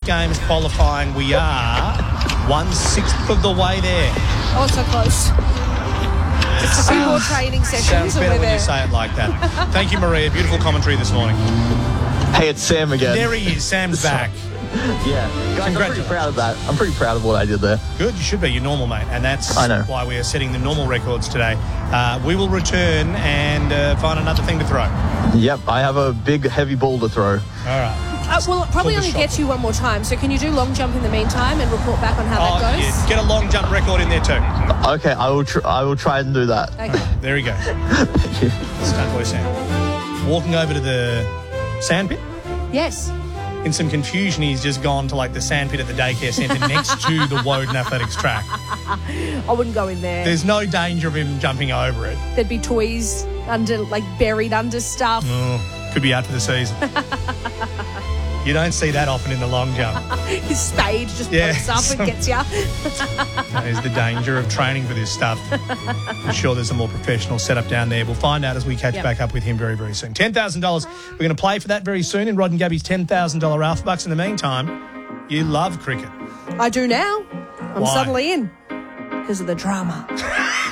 games qualifying. We are 1/6 of the way there. Oh, so close. Just a few more training sessions Sounds and better we're when there. you say it like that. Thank you, Maria. Beautiful commentary this morning. Hey, it's Sam again. There he is. Sam's back. Yeah. Guys, I'm pretty proud of that. I'm pretty proud of what I did there. Good. You should be. You're normal, mate. And that's I know. why we are setting the normal records today. We will return and find another thing to throw. Yep, I have a big, heavy ball to throw. All right. Well, it probably Pull the only shot. gets you one more time. So can you do long jump in the meantime and report back on how that goes? Yeah. Get a long jump record in there too. Okay, I will try and do that. Okay. There he goes. Stunt boy Sam. Walking over to the sandpit. Yes. In some confusion, he's just gone to like the sandpit at the daycare centre next to the Woden Athletics track. I wouldn't go in there. There's no danger of him jumping over it. There'd be toys buried under stuff. Oh, could be out for the season. You don't see that often in the long jump. His spade just Yeah, pops up and gets you. There's the danger of training for this stuff. I'm sure there's a more professional setup down there. We'll find out as we catch back up with him very, very soon. $10,000. We're going to play for that very soon in Rod and Gabby's $10,000 Alpha Bucks. In the meantime, you love cricket. I do now. I'm Why? suddenly in because of the drama.